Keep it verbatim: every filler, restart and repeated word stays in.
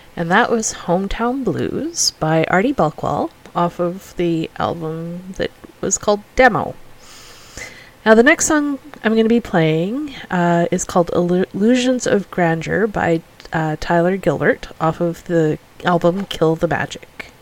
And that was Hometown Blues by Artie Buckwall off of the album that was called Demo. Now, the next song I'm going to be playing uh, is called Illusions of Grandeur by uh, Tyler Gilbert off of the album Kill the Magic.